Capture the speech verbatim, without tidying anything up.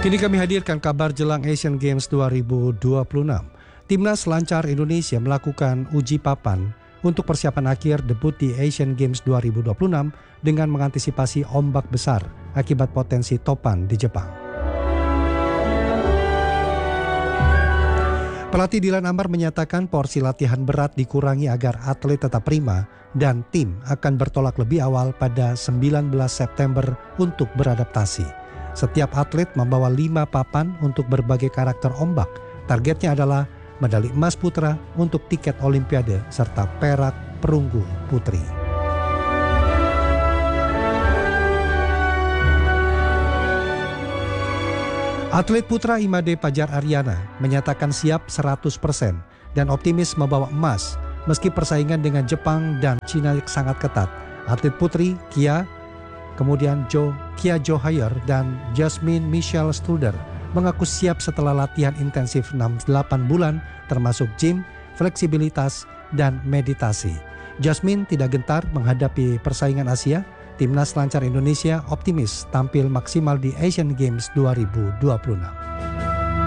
Kini kami hadirkan kabar jelang Asian Games dua ribu dua puluh enam. Timnas Selancar Indonesia melakukan uji papan untuk persiapan akhir debut di Asian Games dua ribu dua puluh enam dengan mengantisipasi ombak besar akibat potensi topan di Jepang. Pelatih Dilan Ambar menyatakan porsi latihan berat dikurangi agar atlet tetap prima dan tim akan bertolak lebih awal pada sembilan belas September untuk beradaptasi. Setiap atlet membawa lima papan untuk berbagai karakter ombak. Targetnya adalah medali emas putra untuk tiket Olimpiade serta perak perunggu putri. Atlet putra Imade Pajar Aryana menyatakan siap seratus persen dan optimis membawa emas meski persaingan dengan Jepang dan Cina sangat ketat. Atlet putri Kia, kemudian Jo Kia Jo Hayer dan Jasmine Michelle Studer mengaku siap setelah latihan intensif enam sampai delapan bulan termasuk gym, fleksibilitas, dan meditasi. Jasmine tidak gentar menghadapi persaingan Asia. Timnas Selancar Indonesia optimis tampil maksimal di Asian Games dua ribu dua puluh enam.